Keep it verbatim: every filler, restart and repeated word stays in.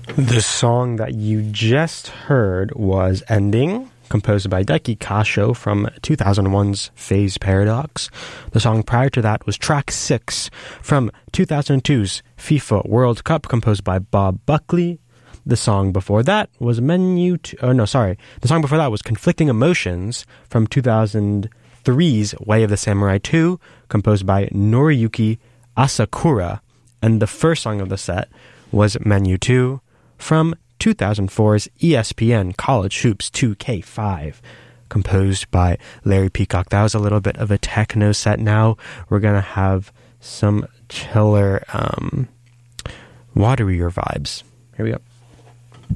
The song that you just heard was Ending, composed by Daiki Kasho from two thousand one's Phase Paradox. The song prior to that was track six from two thousand two's FIFA World Cup, composed by Bob Buckley. The song before that was Menu... T- oh, no, sorry. The song before that was Conflicting Emotions from two thousand three's Way of the Samurai two, composed by Noriyuki Asakura. And the first song of the set was Menu two from two thousand four's E S P N College Hoops two K five, composed by Larry Peacock. That was a little bit of a techno set. Now we're going to have some chiller, um, waterier vibes. Here we go.